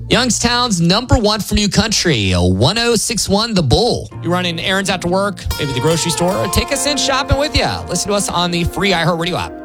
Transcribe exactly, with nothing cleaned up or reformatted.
Youngstown's number one for new country, one oh six one The Bull. You running errands after work, maybe the grocery store, take us in shopping with you. Listen to us on the free iHeartRadio app.